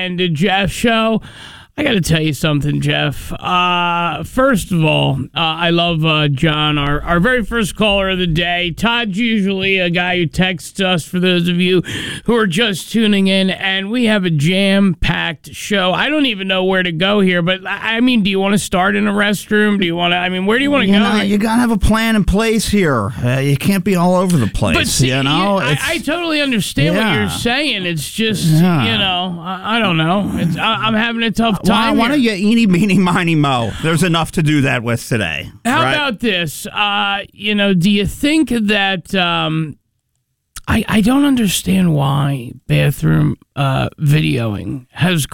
and Jeff show. I got to tell you something, Jeff. First of all, I love John, our very first caller of the day. Todd's usually a guy who texts us, for those of you who are just tuning in, and we have a jam-packed show. I don't even know where to go here, but, I mean, do you want to start in a restroom? Do you want to, I mean, where do you want to go? You got to have a plan in place here. You can't be all over the place, but see, I totally understand what you're saying. It's just, I don't know. I'm having a tough time. Why don't you eeny, meeny, miny, mo? There's enough to do that with today. How about this? Do you think that I don't understand why bathroom videoing has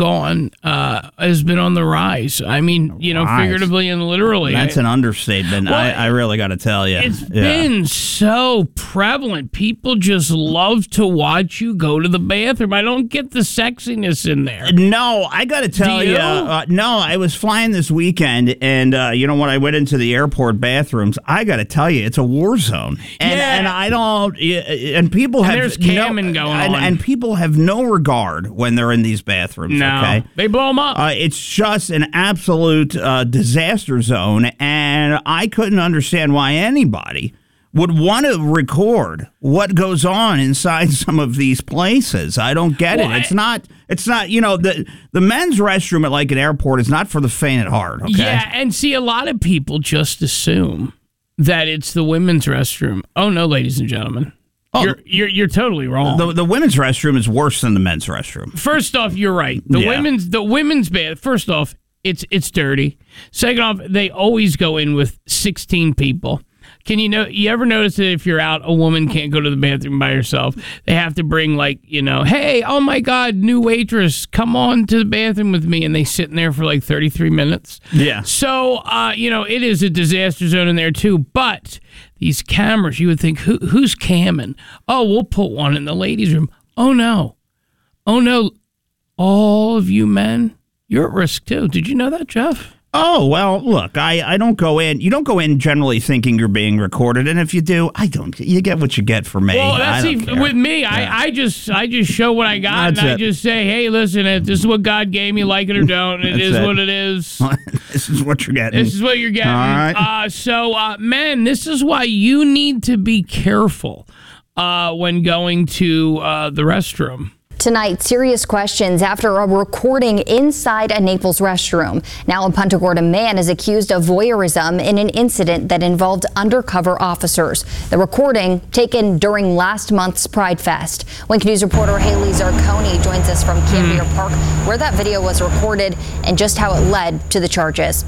been on the rise. I mean, figuratively and literally. That's an understatement. Well, I really got to tell you. It's been so prevalent. People just love to watch you go to the bathroom. I don't get the sexiness in there. No, I got to tell you. No, I was flying this weekend, and when I went into the airport bathrooms, I got to tell you, it's a war zone. And I don't. And people have there's camming going on, and people have no regard when they're in these bathrooms. No, okay? They blow them up. It's just an absolute disaster zone, and I couldn't understand why anybody would want to record what goes on inside some of these places. I don't get it. It's not. The men's restroom at like an airport is not for the faint at heart. Okay? Yeah, and see, a lot of people just assume that it's the women's restroom. Oh no, ladies and gentlemen. Oh, you're totally wrong. The women's restroom is worse than the men's restroom. First off, you're right. The women's bath. First off, it's dirty. Second off, they always go in with 16 people. You ever notice that if you're out, a woman can't go to the bathroom by herself? They have to bring hey, oh my God, new waitress, come on to the bathroom with me, and they sit in there for like 33 minutes. Yeah. So it is a disaster zone in there too. But these cameras, you would think, who's camming? Oh, we'll put one in the ladies' room. Oh no, all of you men, you're at risk too. Did you know that, Jeff? Oh, well, look, I don't go in. You don't go in generally thinking you're being recorded, and if you do, I don't. You get what you get from me. Well, that's with me. Yeah. I just show what I got, I just say, hey, listen, this is what God gave me, like it or don't. It is what it is. This is what you're getting. This is what you're getting. All right. Men, this is why you need to be careful when going to the restroom. Tonight, serious questions after a recording inside a Naples restroom. Now, a Punta Gorda man is accused of voyeurism in an incident that involved undercover officers. The recording taken during last month's Pride Fest. Wink News reporter Haley Zarconi joins us from Cambier Park, where that video was recorded and just how it led to the charges.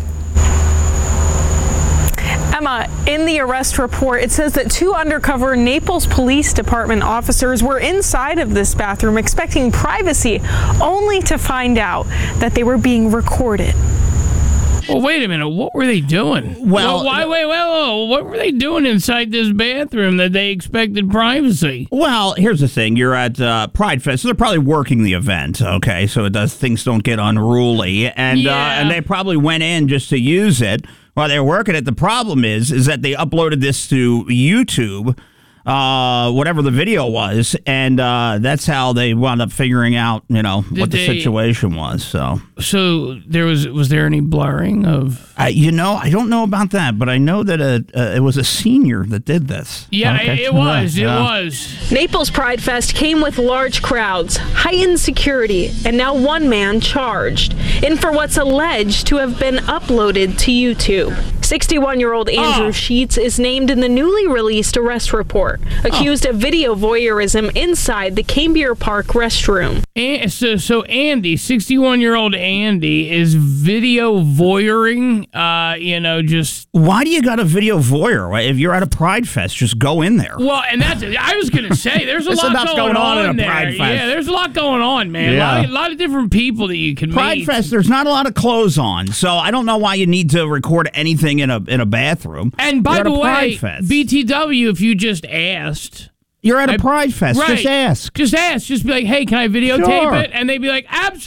Emma, in the arrest report, it says that 2 undercover Naples Police Department officers were inside of this bathroom expecting privacy, only to find out that they were being recorded. Well, wait a minute. What were they doing? What were they doing inside this bathroom that they expected privacy? Well, here's the thing. You're at Pride Fest, so they're probably working the event, okay? So things don't get unruly, and they probably went in just to use it while they were working it. The problem is that they uploaded this to YouTube, whatever the video was, and that's how they wound up figuring out, what the situation was. So was there any blurring of? I don't know about that, but I know that it was a senior that did this. Yeah, okay. It was. Naples Pride Fest came with large crowds, heightened security, and now one man charged in for what's alleged to have been uploaded to YouTube. 61-year-old Andrew Sheets is named in the newly released arrest report, accused of video voyeurism inside the Cambier Park restroom. So Andy, 61-year-old Andy, is video voyeuring, just... Why do you got a video voyeur? If you're at a Pride Fest, just go in there. Well, and I was going to say, there's a lot going on in a Pride Fest. Yeah, there's a lot going on, man. Yeah. A lot of different people that you can meet. Pride Fest, there's not a lot of clothes on, so I don't know why you need to record anything in a bathroom. And by the way, BTW, if you just asked... You're at a Pride Fest. Right. Just ask. Just ask. Just be like, hey, can I videotape it? And they'd be like, absolutely.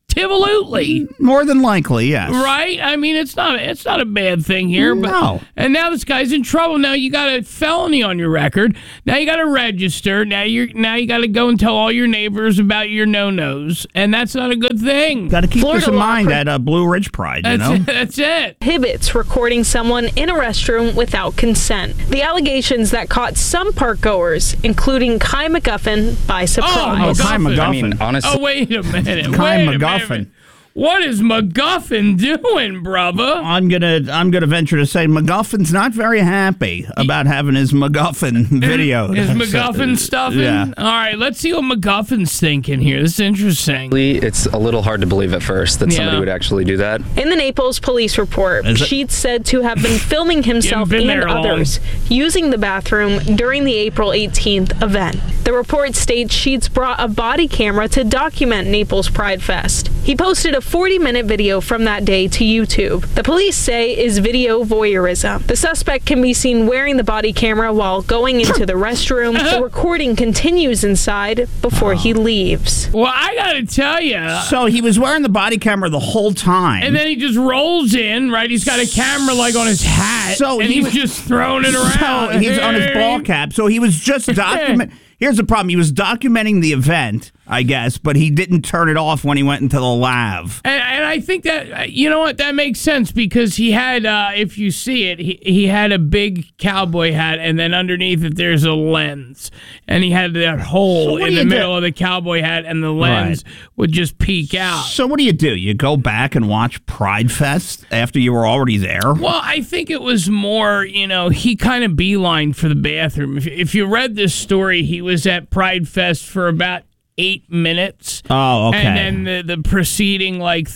Absolutely. More than likely, yes. Right? I mean, it's not a bad thing here. But, No. And now this guy's in trouble. Now you got a felony on your record. Now you got to register. Now you got to go and tell all your neighbors about your no-nos, and that's not a good thing. Got to keep Florida this in law mind at Blue Ridge Pride, you know? That's it. Prohibits recording someone in a restroom without consent. The allegations that caught some park goers, including Kai McGuffin, by surprise. Kai McGuffin. I mean, honestly. Oh, wait a minute. Kai Wait a McGuffin. minute. What is McGuffin doing, brother? I'm gonna venture to say McGuffin's not very happy about having his McGuffin video. Is McGuffin stuffing? Yeah. All right, let's see what McGuffin's thinking here. This is interesting. It's a little hard to believe at first that somebody would actually do that. In the Naples police report, Sheets said to have been filming himself been and there long. others using the bathroom during the April 18th event. The report states Sheets brought a body camera to document Naples Pride Fest. He posted a 40-minute video from that day to YouTube. The police say is video voyeurism. The suspect can be seen wearing the body camera while going into the restroom. The recording continues inside before he leaves. Well, I got to tell you. So he was wearing the body camera the whole time. And then he just rolls in, right? He's got a camera like on his hat, So and he he's was- just throwing it around. So he's on his ball cap. So he was just document. Here's the problem. He was documenting the event, I guess, but he didn't turn it off when he went into the lav. And I think that, you know what, that makes sense because he had, if you see it, he had a big cowboy hat and then underneath it there's a lens. And he had that hole what in do the you middle of the cowboy hat and the lens would just peek out. So what do? You go back and watch Pride Fest after you were already there? Well, I think it was more, he kind of beelined for the bathroom. If you read this story, he was at Pride Fest for about 8 minutes. Oh, okay. And then the preceding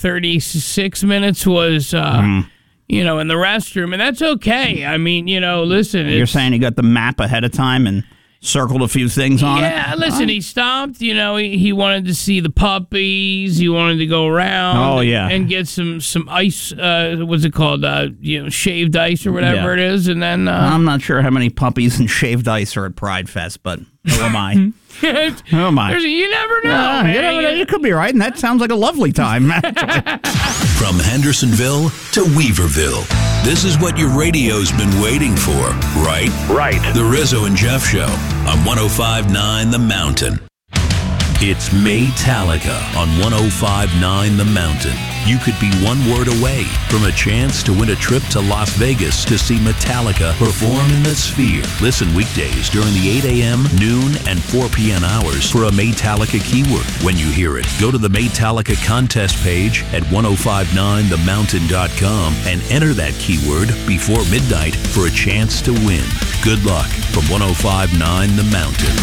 36 minutes was, in the restroom. And that's okay. I mean, listen. You're saying he got the map ahead of time and circled a few things on it? Yeah, listen, he stopped. He wanted to see the puppies. He wanted to go around. Oh, yeah. And get some ice. What's it called? Shaved ice or whatever it is. And then I'm not sure how many puppies and shaved ice are at Pride Fest, but who am I? Who am I? You never know. Man. You never know. You could be right, and that sounds like a lovely time. From Hendersonville to Weaverville, this is what your radio's been waiting for, right? Right. The Rizzo and Jeff Show on 105.9 The Mountain. It's Maytalica on 105.9 The Mountain. You could be one word away from a chance to win a trip to Las Vegas to see Metallica perform in the Sphere. Listen weekdays during the 8 a.m., noon, and 4 p.m. hours for a Maytalica keyword. When you hear it, go to the Maytalica contest page at 1059themountain.com and enter that keyword before midnight for a chance to win. Good luck from 105.9 The Mountain.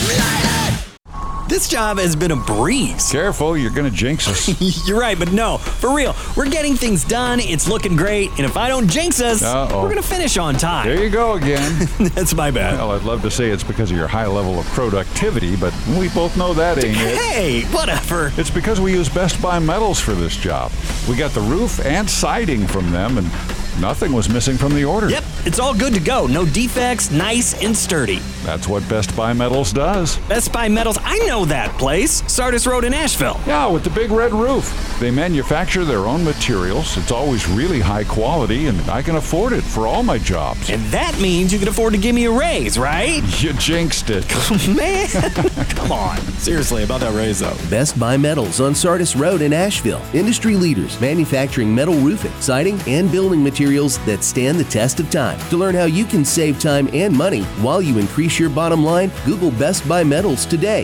This job has been a breeze. Careful, you're going to jinx us. You're right, but no, for real. We're getting things done, it's looking great, and if I don't jinx us, we're going to finish on time. There you go again. That's my bad. Well, I'd love to say it's because of your high level of productivity, but we both know that ain't it. Hey, whatever. It's because we use Best Buy metals for this job. We got the roof and siding from them, and nothing was missing from the order. Yep, it's all good to go. No defects, nice and sturdy. That's what Best Buy Metals does. Best Buy Metals, I know that place. Sardis Road in Asheville. Yeah, with the big red roof. They manufacture their own materials. It's always really high quality, and I can afford it for all my jobs. And that means you can afford to give me a raise, right? You jinxed it. Man, come on. Seriously, about that raise, though. Best Buy Metals on Sardis Road in Asheville. Industry leaders manufacturing metal roofing, siding, and building materials that stand the test of time. To learn how you can save time and money while you increase your bottom line, Google Best Buy Metals today.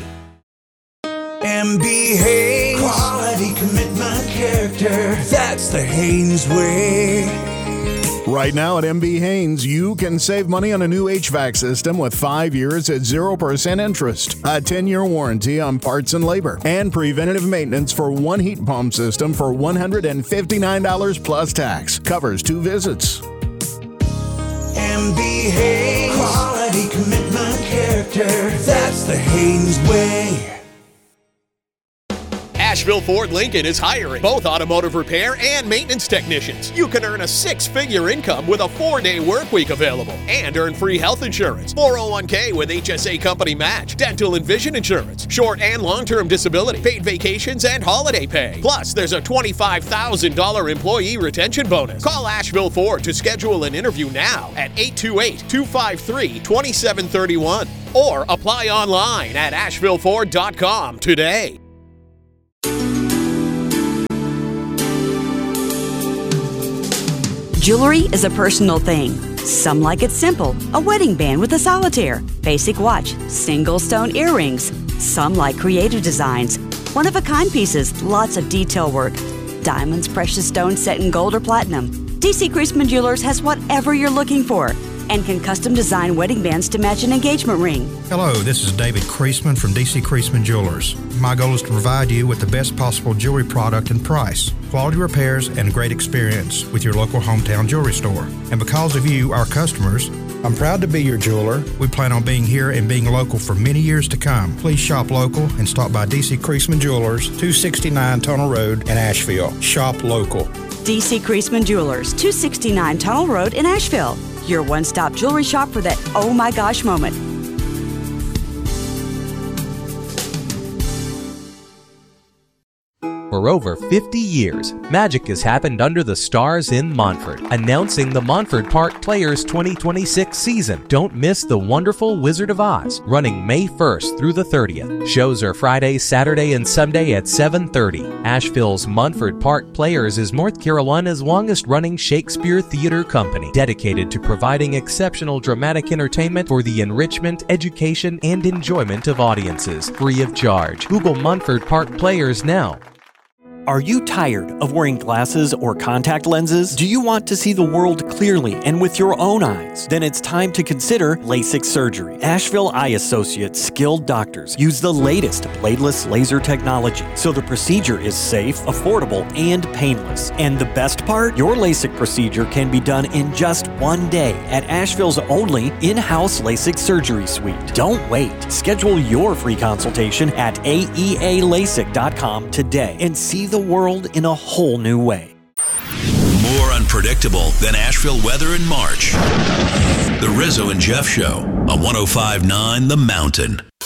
MB Haynes, quality, commitment, character. That's the Haynes way. Right now at MB Haynes, you can save money on a new HVAC system with 5 years at 0% interest, a 10-year warranty on parts and labor, and preventative maintenance for one heat pump system for $159 plus tax. Covers 2 visits. MB Haynes, quality, commitment, character. That's the Haynes way. Asheville Ford Lincoln is hiring both automotive repair and maintenance technicians. You can earn a 6-figure income with a 4-day work week available and earn free health insurance, 401k with HSA company match, dental and vision insurance, short and long-term disability, paid vacations, and holiday pay. Plus, there's a $25,000 employee retention bonus. Call Asheville Ford to schedule an interview now at 828-253-2731 or apply online at ashevilleford.com today. Jewelry is a personal thing. Some like it simple, a wedding band with a solitaire, basic watch, single stone earrings. Some like creative designs, one-of-a-kind pieces, lots of detail work. Diamonds, precious stones set in gold or platinum. DC Creasman Jewelers has whatever you're looking for and can custom design wedding bands to match an engagement ring. Hello, this is David Creasman from DC Creasman Jewelers. My goal is to provide you with the best possible jewelry product and price, quality repairs, and great experience with your local hometown jewelry store. And because of you, our customers, I'm proud to be your jeweler. We plan on being here and being local for many years to come. Please shop local and stop by DC Creasman Jewelers, 269 Tunnel Road in Asheville. Shop local. DC Creasman Jewelers, 269 Tunnel Road in Asheville. Your one-stop jewelry shop for that oh my gosh moment. For over 50 years, magic has happened under the stars in Montford. Announcing the Montford Park Players 2026 season. Don't miss the wonderful Wizard of Oz, running May 1st through the 30th. Shows are Friday, Saturday, and Sunday at 7:30. Asheville's Montford Park Players is North Carolina's longest-running Shakespeare theater company, dedicated to providing exceptional dramatic entertainment for the enrichment, education, and enjoyment of audiences, free of charge. Google Montford Park Players now. Are you tired of wearing glasses or contact lenses? Do you want to see the world clearly and with your own eyes? Then it's time to consider LASIK surgery. Asheville Eye Associates skilled doctors use the latest bladeless laser technology, so the procedure is safe, affordable, and painless. And the best part? Your LASIK procedure can be done in just one day at Asheville's only in-house LASIK surgery suite. Don't wait. Schedule your free consultation at aealasik.com today and see the world in a whole new way. More unpredictable than Asheville weather in March. The Rizzo and Jeff Show on 105.9 The Mountain.